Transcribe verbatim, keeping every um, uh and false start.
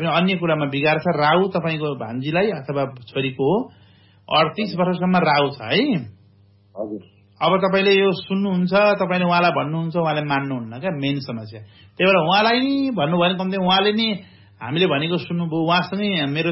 अन्य कुरामा बिगार छ। राहु तपाईँको भान्जीलाई अथवा छोरीको हो, अडतिस वर्षसम्म राहु छ है। हजुर। अब तपाईँले यो सुन्नुहुन्छ, तपाईँले उहाँलाई भन्नुहुन्छ, उहाँले मान्नुहुन्न क्या, मेन समस्या। त्यही भएर उहाँलाई नि भन्नुभयो भने कम्ती उहाँले नि हामीले भनेको सुन्नुभयो, उहाँसँगै मेरो